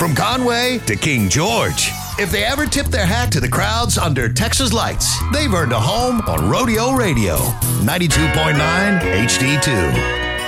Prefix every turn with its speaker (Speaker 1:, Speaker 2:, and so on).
Speaker 1: From Conway to King George. If they ever tip their hat to the crowds under Texas lights, they've earned a home on Rodeo Radio, 92.9 HD2.